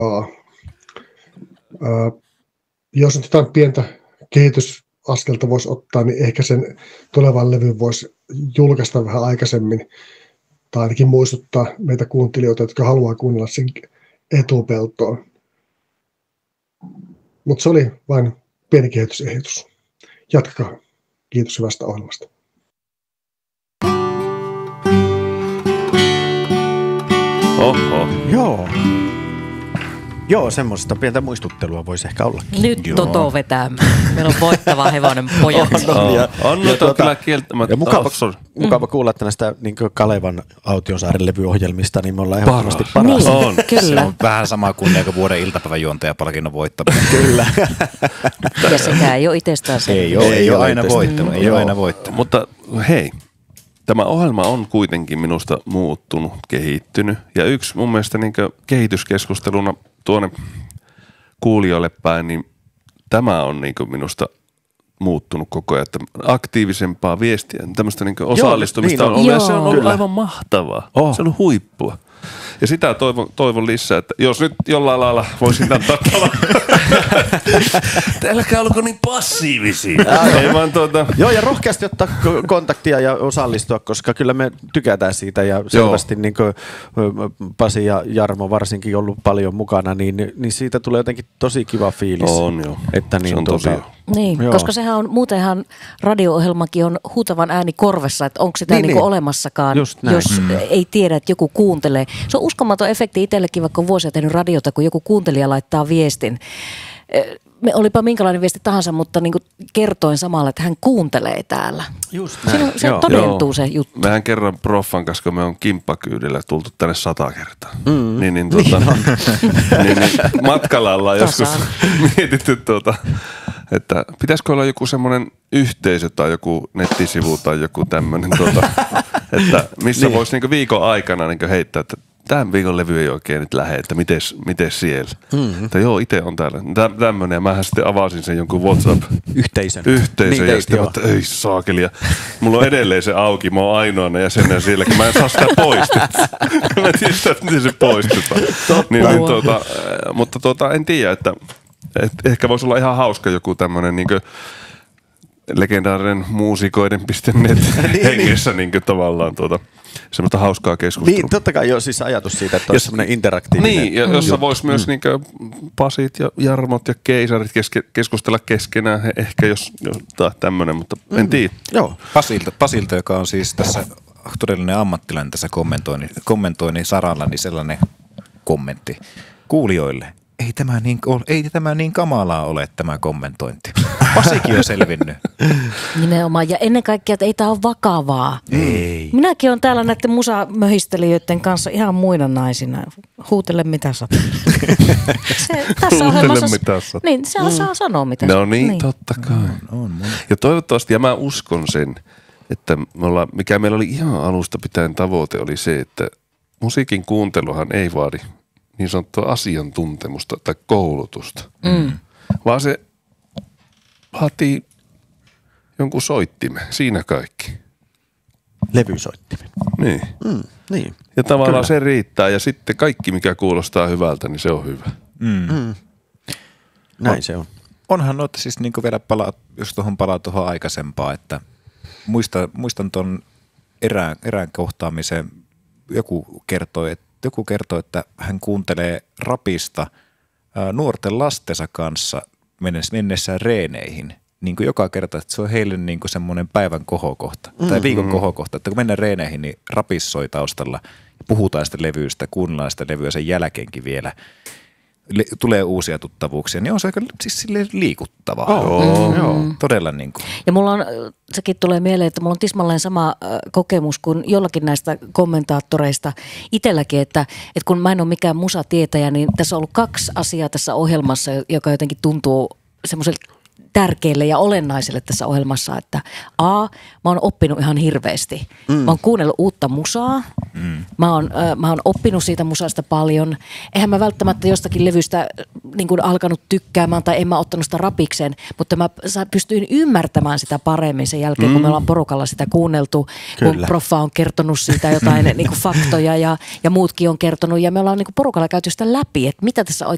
Jos nyt jotain pientä kehitysaskelta voisi ottaa, niin ehkä sen tulevan levyn voisi julkaista vähän aikaisemmin, tai ainakin muistuttaa meitä kuuntelijoita, jotka haluaa kuunnella sen etupeltoon. Mutta se oli vain pieni kehitysehdotus. Jatkakaa. Kiitos hyvästä ohjelmasta. Oho. Joo, semmoista pientä muistuttelua voisi ehkä olla. Nyt Toto vetää. Meillä on voittava hevonen pojat. On kyllä kieltämättä. Ja mukava kuulla, että näistä niin Kalevan Autiosaaren levyohjelmista, niin me ollaan ehdottomasti paras. Niin, on. Kyllä. Se on vähän sama kuin vuoden iltapäiväjuontajapalkinnon voittaminen. Kyllä. Ja sekä ei ole itsestään se. Ei ole aina voittanut. Ei ole aina voittanut. Mutta hei, tämä ohjelma on kuitenkin minusta muuttunut, kehittynyt. Ja yksi mun mielestä niin kehityskeskusteluna tuonne kuulijoille päin, niin tämä on niin minusta muuttunut koko ajan, että aktiivisempaa viestiä, tämmöistä niin osallistumista on ollut, ja se on ollut aivan mahtavaa. Se on ollut huippua. Ja sitä toivon lisää, että jos nyt jollain lailla voisin antaa älkää olko niin passiivisia. Ei vaan Joo, ja rohkeasti ottaa kontaktia ja osallistua, koska kyllä me tykätään siitä, ja selvästi niin kuin Pasi ja Jarmo varsinkin ollut paljon mukana, niin siitä tulee jotenkin tosi kiva fiilis. On joo, että niin, se on tosi Niin, koska sehän on, muutenhan radio-ohjelmakin on huutavan ääni korvessa, että onko sitä niin olemassakaan, jos ei tiedä, että joku kuuntelee. Se on uskomaton efekti itsellekin, vaikka on vuosia tehnyt radiota, kun joku kuuntelija laittaa viestin. Me olipa minkälainen viesti tahansa, mutta niin kuin kertoin samalla, että hän kuuntelee täällä. Just näin. Se todentuu se juttu. Mehän kerran proffan kanssa, kun me on kimppakyydillä tultu tänne 100 kertaa. Niin, matkalla ollaan joskus mietitty että pitäisikö olla joku semmoinen yhteisö tai joku nettisivu tai joku tämmöinen, että missä voisi niinku viikon aikana niinku heittää, että tämän viikon levy ei oikein nyt lähde, että miten siellä. Että joo, itse on täällä tämmöinen, ja mähän sitten avasin sen jonkun WhatsApp-yhteisön, ja sitten että ei saakeli, ja mulla on edelleen se auki, mä oon ainoana jäsenä sielläkin, mä en saa sitä poistettua. Mä en tiedä, miten se poistetaan. Mutta en tiedä, että ehkä voisi olla ihan hauska joku tämmöinen niin legendaarinen muusikoiden.net hengessä niin tavallaan semmoista hauskaa keskustelua. Niin, totta kai siis ajatus siitä, että olisi semmoinen interaktiivinen. Niin, ja jossa voisi myös niin Pasit ja Jarmot ja Keisarit keskustella keskenään, ehkä jos tämmöinen, mutta en tiedä. Joo, Pasilta, joka on siis tässä todellinen ammattilainen tässä kommentoinnin saralla, niin sellainen kommentti kuulijoille. Ei tämä niin kamalaa ole, tämä kommentointi. Pasikin on selvinnyt. Nimenomaan. Ja ennen kaikkea, että ei tämä ole vakavaa. Ei. Minäkin olen täällä näiden musamöhistelijöiden kanssa ihan muina naisina. Huutele mitä sattuu. Huutele mitä sattuu. Niin, se saa sanoa mitä sattuu. No niin, totta kai. On. Ja toivottavasti, ja mä uskon sen, että mikä meillä oli ihan alusta pitäen tavoite, oli se, että musiikin kuunteluhan ei vaadi niin sanottua asiantuntemusta tai koulutusta, vaan se vaatii jonkun soittimen, siinä kaikki. Levysoittimen. Niin. Niin. Ja tavallaan se riittää, ja sitten kaikki, mikä kuulostaa hyvältä, niin se on hyvä. Näin se on. Onhan noita siis niin kuin vielä jos palaa tuohon aikaisempaan, että muistan tuon erään kohtaamisen, joku kertoi, että hän kuuntelee rapista nuorten lastensa kanssa mennessään reeneihin. Niin kuin joka kerta, että se on heille niin kuin semmoinen päivän kohokohta tai viikon kohokohta, että kun mennään reeneihin, niin rapis soi taustalla ja puhutaan sitä levyistä, kuunnellaan sitä levyä sen jälkeenkin vielä. Tulee uusia tuttavuuksia, niin on se aika siis liikuttavaa. Joo. Todella niin kuin. Ja mulla on, sekin tulee mieleen, että mulla on tismalleen sama kokemus kuin jollakin näistä kommentaattoreista itselläkin, että kun mä en ole mikään musatietäjä, niin tässä on ollut 2 asiaa tässä ohjelmassa, joka jotenkin tuntuu semmoiselle tärkeille ja olennaiselle tässä ohjelmassa, että mä oon oppinut ihan hirveästi. Mä oon kuunnellut uutta musaa, mä oon oppinut siitä musasta paljon. Eihän mä välttämättä jostakin levystä niin kuin alkanut tykkäämään tai en mä ottanut sitä rapikseen, mutta mä pystyin ymmärtämään sitä paremmin sen jälkeen, kun me ollaan porukalla sitä kuunneltu, kun proffa on kertonut siitä jotain niin kuin faktoja ja muutkin on kertonut ja me ollaan niin kuin porukalla käyty sitä läpi, että mitä tässä